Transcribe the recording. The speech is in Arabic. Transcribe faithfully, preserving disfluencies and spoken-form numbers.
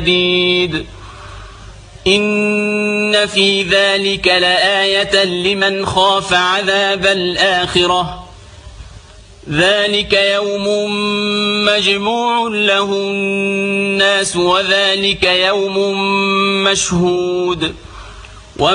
شديد إن في ذلك لآية لمن خاف عذاب الآخرة ذلك يوم مجموع له الناس وذلك يوم مشهود